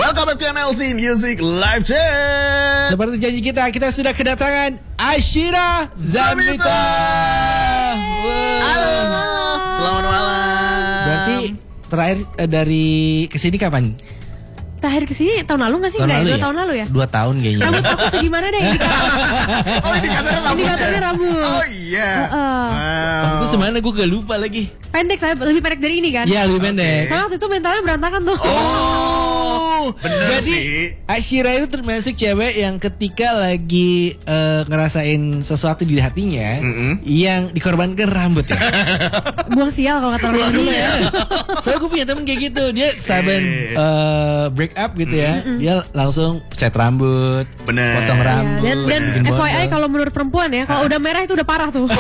Welcome back to MLC Music Live Chat. Seperti janji kita sudah kedatangan Ashira Zamita. Halo, selamat malam. Berarti terakhir dari kesini kapan? Terakhir kesini tahun lalu nggak sih? Tahun lalu ya? 2 tahun lalu ya? 2 tahun kayaknya. Rambut aku segimana deh? Oh, indikatornya rambut. Indikatornya rambut. Oh iya. Aku semana gue gak lupa lagi. Pendek, tapi lebih pendek dari ini kan? Iya, lebih pendek. Soalnya waktu itu mentalnya berantakan tuh. Bener Jadi sih. Ashira itu termasuk cewek yang ketika lagi ngerasain sesuatu di hatinya, yang dikorbankan rambut ya. Buang sial kalau kata orang dulu ya. Soalnya gue punya temen kayak gitu, dia saben break up gitu ya, dia langsung cat rambut, Bener. potong rambut. Dan bikin FYI bondo. kalau menurut perempuan ya, kalau udah merah itu udah parah tuh.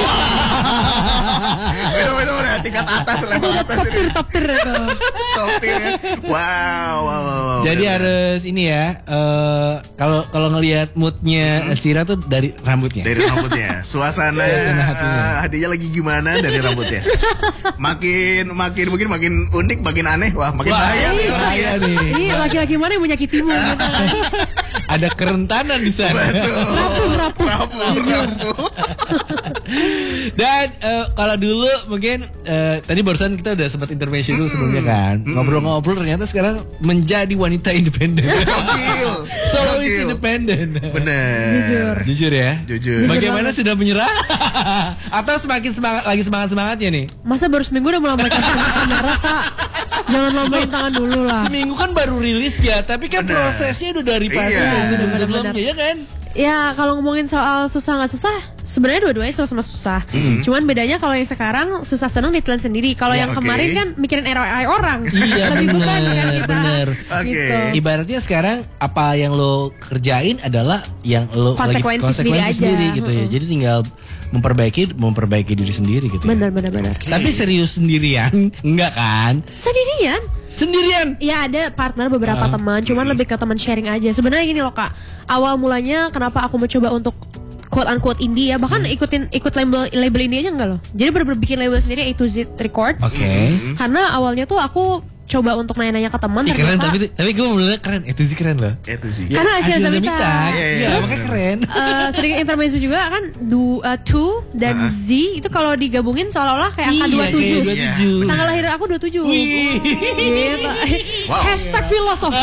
Itu udah tingkat atas, level atas ini. Top tier itu. Top tier ya. Wow. Jadi harus ini ya, kalau ngelihat moodnya Ashira tuh dari rambutnya. Dari rambutnya, suasana hatinya lagi gimana dari rambutnya. Makin mungkin makin unik, makin aneh, wah makin bahaya nih orang ya. Ini laki-laki mana yang menyakitimu gitu. Ada kerentanan di sana. Betul. Rapuh. Dan kalau dulu mungkin tadi barusan kita udah sempat intervention dulu sebelumnya kan. Ngobrol-ngobrol ternyata sekarang menjadi wanita independen. Gokil. Solois independen. Bener. Jujur ya. Jujur. Bagaimana sudah menyerah? Atau semakin semangatnya nih? Masa baru seminggu udah melambaikan kamera, Kak? Jangan lambain tangan dulu lah. Seminggu kan baru rilis ya, tapi kan Bener. prosesnya udah dari pas Iya. sebelumnya ya kan? Ya kalau ngomongin soal susah nggak susah, sebenarnya dua-duanya sama-sama susah. Cuman bedanya kalau yang sekarang susah senang ditelan sendiri. Kalau yang oke. kemarin kan mikirin ROI orang. Iya, lebih beban kan bener, kita. bener. Oke. Gitu. Ibaratnya sekarang apa yang lo kerjain adalah yang lo Konsekuensi sendiri aja. gitu ya. Jadi tinggal memperbaiki diri sendiri gitu. Ya. Benar. Tapi serius sendirian enggak kan? Sendirian. Ya ada partner beberapa teman, cuman lebih ke teman sharing aja. Sebenarnya gini loh Kak, awal mulanya kenapa aku mencoba untuk quote unquote indie ya, bahkan ikut label indie aja enggak loh. Jadi bener-bener bikin label sendiri A to Z Records. Oke. Karena awalnya tuh aku coba untuk nanya-nanya ke teman, Ih, keren ternyata tapi gue menurut keren. Itu sih keren loh. Itu sih. Karena Ashira Zamita. Iya, Terus, makanya keren. sedikit intermezzo juga kan Two dan Z itu kalau digabungin seolah-olah kayak angka 27. Kayak 27. Tanggal lahir aku 27. Wih. Gitu. Wow. Hashtag filosofi.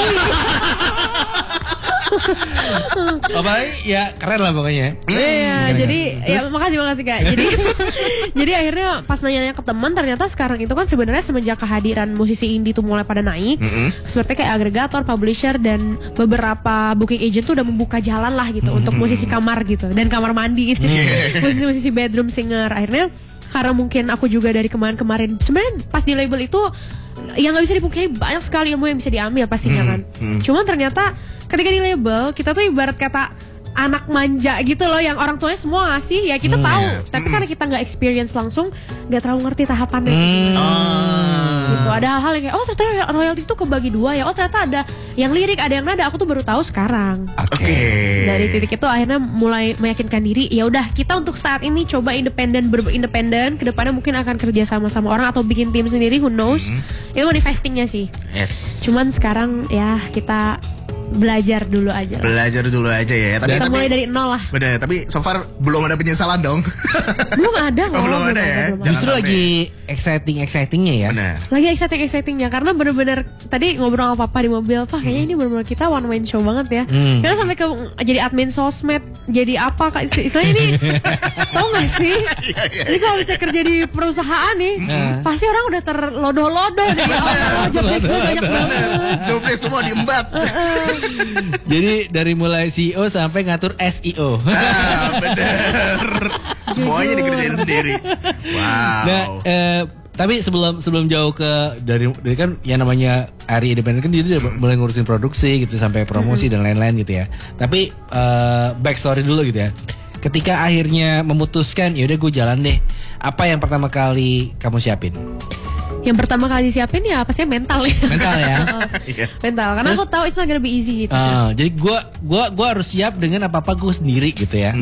Apalagi ya keren lah pokoknya. Iya, jadi ya makasih Kak. Jadi akhirnya pas nanya-nanya ke teman, ternyata sekarang itu kan sebenarnya semenjak kehadiran musisi indie tuh mulai pada naik, seperti kayak agregator, publisher dan beberapa booking agent tuh udah membuka jalan lah gitu untuk musisi kamar gitu dan kamar mandi gitu. Musisi bedroom singer. Akhirnya karena mungkin aku juga dari kemarin sebenarnya pas di label itu yang nggak bisa dipungkiri banyak sekali ilmu yang bisa diambil pastinya kan. Cuman ternyata ketika di label kita tuh ibarat kata anak manja gitu loh, yang orang tuanya semua ngasih ya kita tahu, tapi karena kita nggak experience langsung, nggak terlalu ngerti tahapannya gitu. Ada hal-hal yang kayak oh ternyata royalty itu kebagi 2 ya, oh ternyata ada yang lirik, ada yang nada, aku tuh baru tahu sekarang. Oke. Dari titik itu akhirnya mulai meyakinkan diri, ya udah kita untuk saat ini coba independen, kedepannya mungkin akan kerja sama orang atau bikin tim sendiri, who knows. Itu manifestingnya sih. Yes. Cuman sekarang ya kita belajar dulu aja lah. Ya. Kita mulai dari nol lah. Bener, tapi so far belum ada penyesalan dong. Belum ada kok. Belum ada ya. belum Jangan Justru sampai. lagi excitingnya ya. Bener. Lagi excitingnya karena bener-bener tadi ngobrol sama papa di mobil, Pak kayaknya ini bener-bener kita one man show banget ya. Karena sampai ke jadi admin sosmed, jadi apa Kak istilahnya ini tau gak sih? Jadi kalau bisa kerja di perusahaan nih, pasti orang udah terlodoh-lodoh deh. Jobdesk gue banyak banget. Jobdesk semua diembat. Jadi dari mulai CEO sampai ngatur SEO. Bener. Semuanya dikerjain sendiri. Wow. Nah, tapi sebelum jauh ke dari kan yang namanya Ari Independen kan dia udah mulai ngurusin produksi gitu sampai promosi dan lain-lain gitu ya. Tapi backstory dulu gitu ya. Ketika akhirnya memutuskan ya udah gue jalan deh. Apa yang pertama kali kamu siapin? Yang pertama kali disiapin ya pastinya mental ya. Mental ya. Mental, karena Terus, aku tahu it's not gonna be easy gitu. jadi gue harus siap dengan apa gue sendiri gitu ya.